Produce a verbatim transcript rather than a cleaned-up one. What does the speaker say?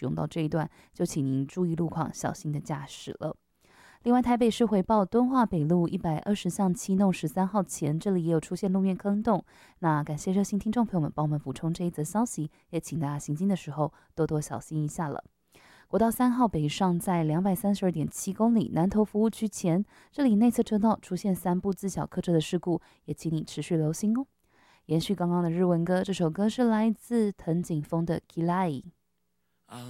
使用到这一段，就请您注意路况，小心的驾驶了。另外，台北市回报敦化北路一百二十巷七弄十三号前，这里也有出现路面坑洞。那感谢热心听众朋友们帮我们补充这一则消息，也请大家行经的时候多多小心一下了。国道三号北上在两百三十二点七公里南投服务区前，这里内侧车道出现三部自小客车的事故，也请你持续留心哦。延续刚刚的日文歌，这首歌是来自藤井风的《Kilai》。